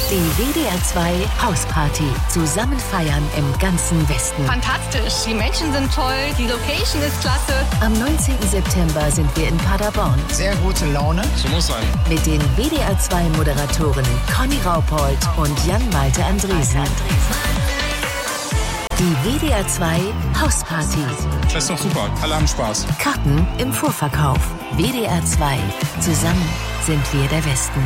Die WDR 2 Hausparty. Zusammen feiern im ganzen Westen. Fantastisch. Die Menschen sind toll. Die Location ist klasse. Am 19. September sind wir in Paderborn. Sehr gute Laune. So muss sein. Mit den WDR 2 Moderatoren Conny Raupold und Jan-Malte Andresen. Die WDR 2 Hausparty. Das ist doch super. Alle haben Spaß. Karten im Vorverkauf. WDR 2. Zusammen sind wir der Westen.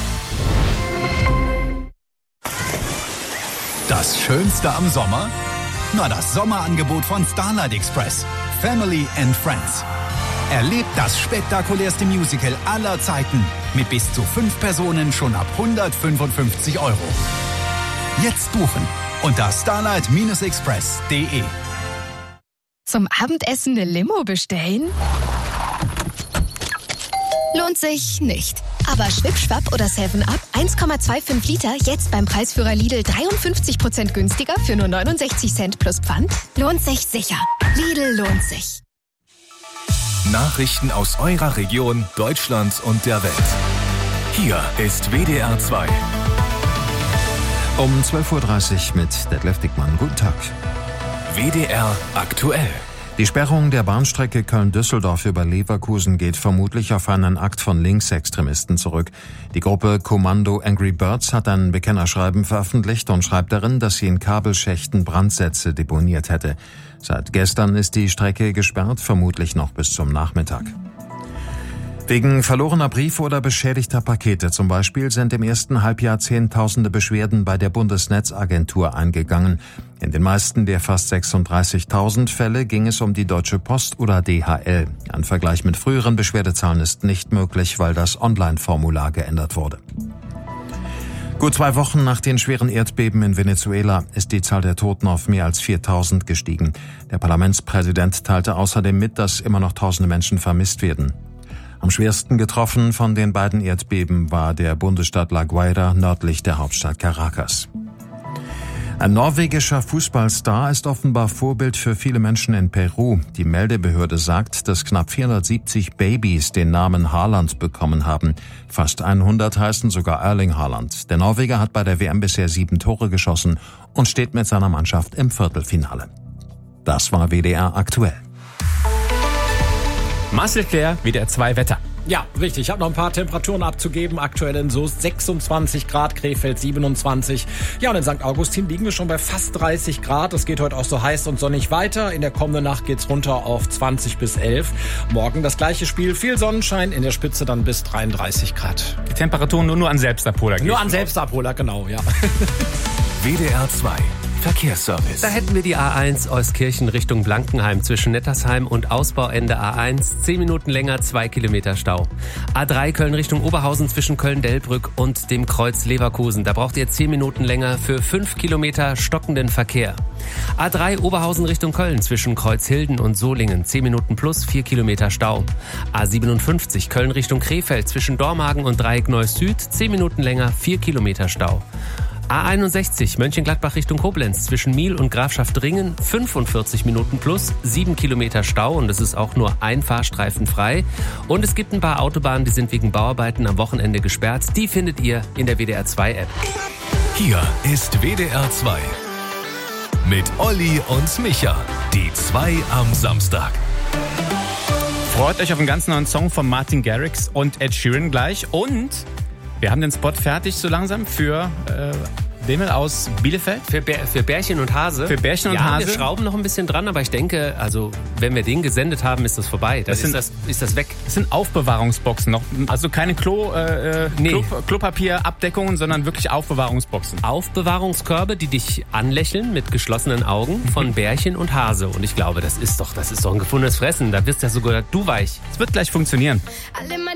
Das Schönste am Sommer? Na, das Sommerangebot von Starlight Express. Family and Friends. Erlebt das spektakulärste Musical aller Zeiten. Mit bis zu 5 Personen schon ab 155 €. Jetzt buchen unter starlight-express.de. Zum Abendessen eine Limo bestellen? Lohnt sich nicht. Aber Schwip-Schwapp oder 7-Up 1,25 Liter jetzt beim Preisführer Lidl 53% günstiger für nur 69 Cent plus Pfand? Lohnt sich sicher. Lidl lohnt sich. Nachrichten aus eurer Region, Deutschland und der Welt. Hier ist WDR 2. Um 12.30 Uhr mit Detlef Dickmann. Guten Tag. WDR aktuell. Die Sperrung der Bahnstrecke Köln-Düsseldorf über Leverkusen geht vermutlich auf einen Akt von Linksextremisten zurück. Die Gruppe Kommando Angry Birds hat ein Bekennerschreiben veröffentlicht und schreibt darin, dass sie in Kabelschächten Brandsätze deponiert hätte. Seit gestern ist die Strecke gesperrt, vermutlich noch bis zum Nachmittag. Wegen verlorener Briefe oder beschädigter Pakete zum Beispiel sind im ersten Halbjahr Zehntausende Beschwerden bei der Bundesnetzagentur eingegangen. In den meisten der fast 36.000 Fälle ging es um die Deutsche Post oder DHL. Ein Vergleich mit früheren Beschwerdezahlen ist nicht möglich, weil das Online-Formular geändert wurde. Gut 2 Wochen nach den schweren Erdbeben in Venezuela ist die Zahl der Toten auf mehr als 4.000 gestiegen. Der Parlamentspräsident teilte außerdem mit, dass immer noch tausende Menschen vermisst werden. Am schwersten getroffen von den beiden Erdbeben war der Bundesstaat La Guaira nördlich der Hauptstadt Caracas. Ein norwegischer Fußballstar ist offenbar Vorbild für viele Menschen in Peru. Die Meldebehörde sagt, dass knapp 470 Babys den Namen Haaland bekommen haben. Fast 100 heißen sogar Erling Haaland. Der Norweger hat bei der WM bisher 7 Tore geschossen und steht mit seiner Mannschaft im Viertelfinale. Das war WDR aktuell. Marcel Claire, WDR 2 Wetter. Ja, richtig. Ich habe noch ein paar Temperaturen abzugeben. Aktuell in Soest 26 Grad, Krefeld 27. Ja, und in St. Augustin liegen wir schon bei fast 30 Grad. Es geht heute auch so heiß und sonnig weiter. In der kommenden Nacht geht's runter auf 20 bis 11. Morgen das gleiche Spiel. Viel Sonnenschein, in der Spitze dann bis 33 Grad. Die Temperaturen nur an Selbstabholer. Nur an Selbstabholer, genau, ja. WDR 2. Verkehrsservice. Da hätten wir die A1 Euskirchen Richtung Blankenheim zwischen Nettersheim und Ausbauende A1. 10 Minuten länger, 2 Kilometer Stau. A3 Köln Richtung Oberhausen zwischen Köln-Delbrück und dem Kreuz Leverkusen. Da braucht ihr 10 Minuten länger für 5 Kilometer stockenden Verkehr. A3 Oberhausen Richtung Köln zwischen Kreuzhilden und Solingen. 10 Minuten plus 4 Kilometer Stau. A57 Köln Richtung Krefeld zwischen Dormagen und Dreieck Neuss Süd. 10 Minuten länger, 4 Kilometer Stau. A61 Mönchengladbach Richtung Koblenz zwischen Miel und Grafschaft Ringen 45 Minuten plus 7 Kilometer Stau und es ist auch nur ein Fahrstreifen frei. Und es gibt ein paar Autobahnen, die sind wegen Bauarbeiten am Wochenende gesperrt. Die findet ihr in der WDR 2 App. Hier ist WDR 2 mit Olli und Micha. Die 2 am Samstag. Freut euch auf einen ganz neuen Song von Martin Garrix und Ed Sheeran gleich. Und wir haben den Spot fertig so langsam für Demel aus Bielefeld. Für Bärchen und Hase. Für Bärchen und Hase. Wir schrauben noch ein bisschen dran, aber ich denke, also wenn wir den gesendet haben, ist das vorbei. Dann ist das weg. Es sind Aufbewahrungsboxen noch. Also keine Klopapierabdeckungen, sondern wirklich Aufbewahrungsboxen. Aufbewahrungskörbe, die dich anlächeln mit geschlossenen Augen von Bärchen und Hase. Und ich glaube, das ist doch ein gefundenes Fressen. Da wirst ja sogar du weich. Es wird gleich funktionieren. Alle